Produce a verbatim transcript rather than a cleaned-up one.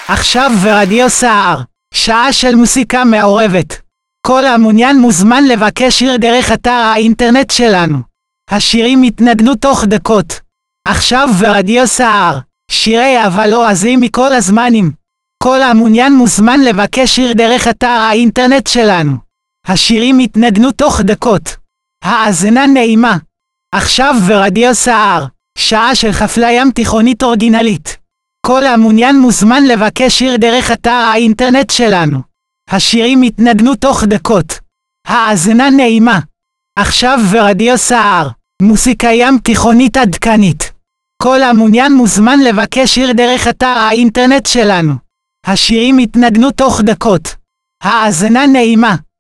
עכשיו ורדיו סער, שעה של מוסיקה מעורבת. כל המעוניין מוזמן לבקש שיר דרך אתר האינטרנט שלנו. השירים יתנגנו תוך דקות. עכשיו ורדיו סער, שירי אבל לועזים מכל הזמנים. כל המעוניין מוזמן לבקש שיר דרך אתר האינטרנט שלנו. השירים יתנגנו תוך דקות. האזנה נעימה. עכשיו ורדיו סער, שעה של חפלה ים תיכונית אורגינלית. כל המעוניין מוזמן לבקש שיר דרך אתר האינטרנט שלנו. השירים יתנגנו תוך דקות. האזנה נעימה. עכשיו ורדיו סער, מוסיקה ים תיכונית עדכנית. כל המעוניין מוזמן לבקש שיר דרך אתר האינטרנט שלנו. השירים יתנגנו תוך דקות. האזנה נעימה.